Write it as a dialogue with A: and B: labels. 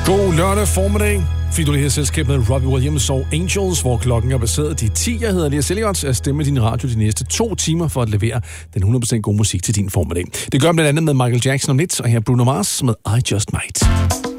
A: God lørdag formiddag. Fik du det her selskab med Robbie Williams og Angels, hvor klokken er baseret de 10. Jeg hedder Elias Elliot, at stemme din radio de næste 2 timer for at levere den 100% gode musik til din formiddag. Det gør blandt andet med Michael Jackson om lidt, og her Bruno Mars med I Just Might.